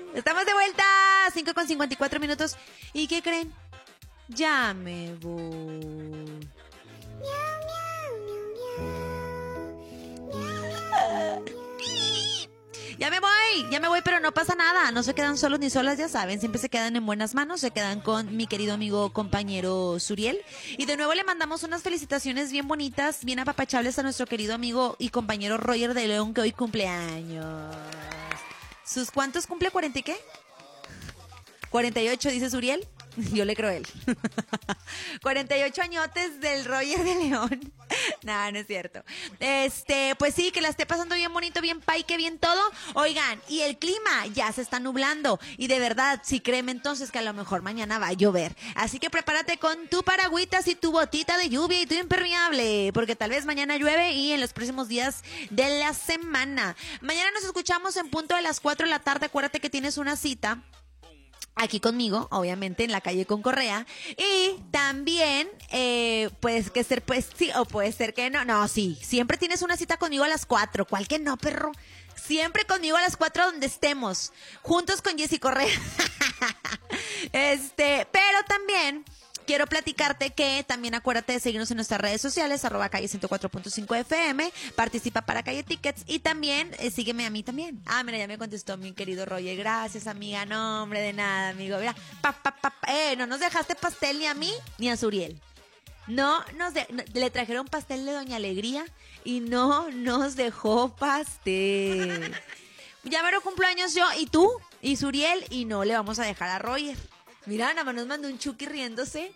Estamos de vuelta, 5:54 minutos. ¿Y qué creen? Ya me voy. Ya me voy, pero no pasa nada. No se quedan solos ni solas, ya saben. Siempre se quedan en buenas manos. Se quedan con mi querido amigo, compañero Suriel. Y de nuevo le mandamos unas felicitaciones bien bonitas, bien apapachables a nuestro querido amigo y compañero Roger de León, que hoy cumple años. ¿Sus cuántos cumple? ¿40 y qué? 48, dice Suriel. Yo le creo a él. 48 añotes del Roger de León. No, no es cierto. Pues sí, que la esté pasando bien bonito, bien paique, bien todo. Oigan, y el clima ya se está nublando. Y de verdad, sí, créeme entonces que a lo mejor mañana va a llover. Así que prepárate con tu paragüitas y tu botita de lluvia y tu impermeable. Porque tal vez mañana llueve y en los próximos días de la semana. Mañana nos escuchamos en punto de las 4 de la tarde. Acuérdate que tienes una cita aquí conmigo, obviamente, en la calle con Correa. Y también, pues que ser, pues sí, o puede ser que no. No, sí, siempre tienes una cita conmigo a las 4. ¿Cuál que no, perro? Siempre conmigo a las 4 donde estemos. Juntos con Jessy Correa. Pero también quiero platicarte que también acuérdate de seguirnos en nuestras redes sociales, @calle 104.5 FM, participa para Calle Tickets y también sígueme a mí también. Ah, mira, ya me contestó mi querido Roger. Gracias, amiga. No, hombre, de nada, amigo. Mira, no nos dejaste pastel ni a mí ni a Suriel. Le trajeron pastel de Doña Alegría y no nos dejó pastel. Ya me lo cumpleaños yo y tú y Suriel y no le vamos a dejar a Roger. Mira, nada más nos mandó un Chucky riéndose.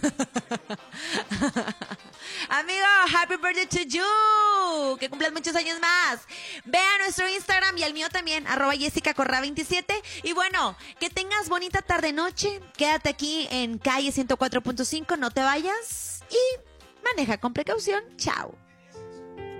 Amigo, happy birthday to you. Que cumplas muchos años más. Ve a nuestro Instagram y al mío también, @JessicaCorra27. Y bueno, que tengas bonita tarde-noche. Quédate aquí en calle 104.5, no te vayas. Y maneja con precaución. Chao.